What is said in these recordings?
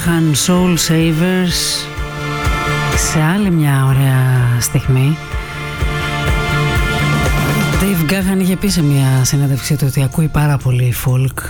Gahan, Soul Savers. Σε άλλη μια ωραία στιγμή, ο Dave Gahan είχε πει σε μια συνέντευξή του ότι ακούει πάρα πολύ folk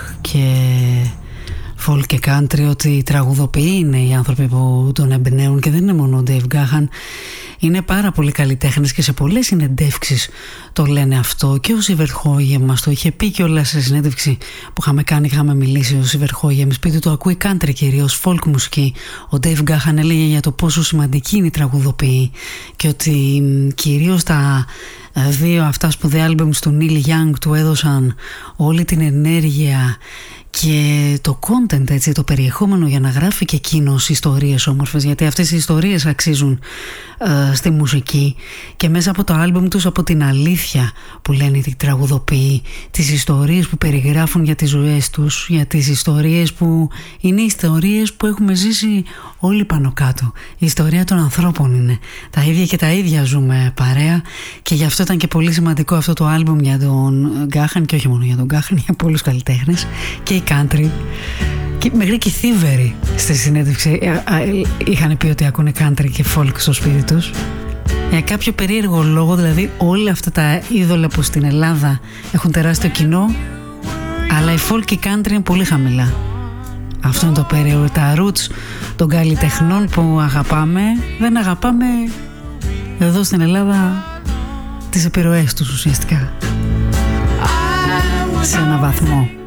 και country, ότι οι τραγουδοποιοί είναι οι άνθρωποι που τον εμπνέουν και δεν είναι μόνο ο Dave Gahan. Είναι πάρα πολλοί καλλιτέχνες και σε πολλές συνεντεύξεις το λένε αυτό, και ο Σιβερχόγεμ μας το είχε πει κιόλας σε συνέντευξη που είχαμε μιλήσει. Ο Σιβερχόγεμ σπίτι του ακούει country, κυρίως folk μουσική. Ο Dave Gahan έλεγε για το πόσο σημαντική είναι η τραγουδοποιή και ότι κυρίως τα δύο αυτά σπουδαία άλμπομ του Neil Young του έδωσαν όλη την ενέργεια και το content, έτσι, το περιεχόμενο για να γράφει και εκείνος ιστορίες όμορφες, γιατί αυτές οι ιστορίες αξίζουν στη μουσική, και μέσα από το άλμπομ τους, από την αλήθεια που λένε οι τραγουδοποιοί, τις ιστορίες που περιγράφουν για τις ζωές τους, για τις ιστορίες που είναι ιστορίες που έχουμε ζήσει όλοι πάνω κάτω. Η ιστορία των ανθρώπων είναι τα ίδια και τα ίδια ζούμε παρέα, και γι' αυτό ήταν και πολύ σημαντικό αυτό το άλμπομ για τον Gahan, και όχι μόνο για τον Gahan, για πολλούς καλλιτέχνες και η country. Και μέχρι και οι θύβεροι στη συνέντευξη είχαν πει ότι ακούνε country και folk στο σπίτι τους. Για κάποιο περίεργο λόγο, δηλαδή όλα αυτά τα είδωλα που στην Ελλάδα έχουν τεράστιο κοινό, αλλά η folk και η country είναι πολύ χαμηλά. Αυτό είναι το περίεργο. Τα roots των καλλιτεχνών που αγαπάμε, δεν αγαπάμε εδώ στην Ελλάδα τις επιρροές τους ουσιαστικά σε έναν βαθμό.